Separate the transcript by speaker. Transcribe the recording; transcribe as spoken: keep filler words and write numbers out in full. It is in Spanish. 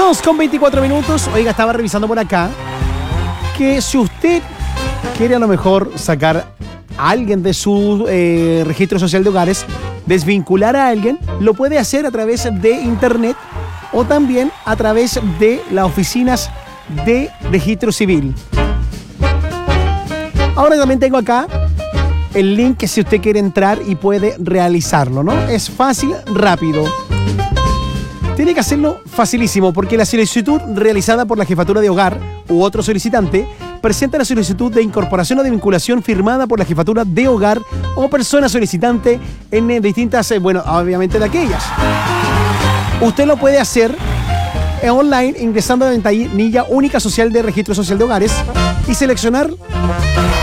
Speaker 1: dos con veinticuatro minutos. Oiga, estaba revisando por acá que si usted quiere a lo mejor sacar a alguien de su eh, registro social de hogares, desvincular a alguien, lo puede hacer a través de internet o también a través de las oficinas de registro civil. Ahora también tengo acá el link que si usted quiere entrar y puede realizarlo, ¿no? Es fácil, rápido. Tiene que hacerlo facilísimo porque la solicitud realizada por la jefatura de hogar u otro solicitante presenta la solicitud de incorporación o de vinculación firmada por la jefatura de hogar o persona solicitante en distintas, bueno, obviamente de aquellas. Usted lo puede hacer online ingresando a la ventanilla única social de registro social de hogares y seleccionar